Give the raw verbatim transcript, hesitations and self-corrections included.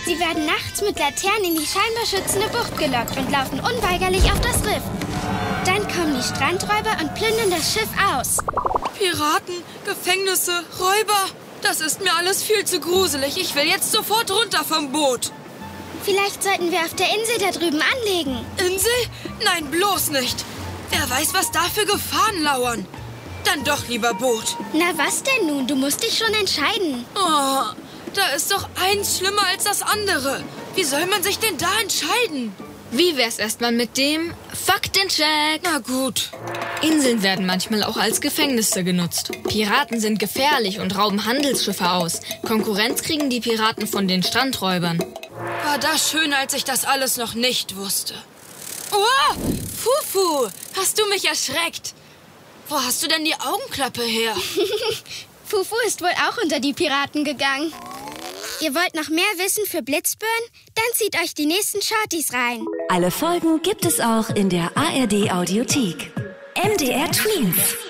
Sie werden nachts mit Laternen in die scheinbar schützende Bucht gelockt und laufen unweigerlich auf das Riff. Dann kommen die Strandräuber und plündern das Schiff aus. Piraten, Gefängnisse, Räuber. Das ist mir alles viel zu gruselig. Ich will jetzt sofort runter vom Boot. Vielleicht sollten wir auf der Insel da drüben anlegen. Insel? Nein, bloß nicht. Wer weiß, was da für Gefahren lauern. Dann doch lieber Boot. Na was denn nun? Du musst dich schon entscheiden. Oh, da ist doch eins schlimmer als das andere. Wie soll man sich denn da entscheiden? Wie wär's erstmal mit dem Faktencheck? Na gut. Inseln werden manchmal auch als Gefängnisse genutzt. Piraten sind gefährlich und rauben Handelsschiffe aus. Konkurrenz kriegen die Piraten von den Strandräubern. War das schön, als ich das alles noch nicht wusste. Oh, Fufu, hast du mich erschreckt? Wo hast du denn die Augenklappe her? Fufu ist wohl auch unter die Piraten gegangen. Ihr wollt noch mehr wissen für Blitzbirn? Dann zieht euch die nächsten Shorties rein. Alle Folgen gibt es auch in der A R D Audiothek. M D R Twins.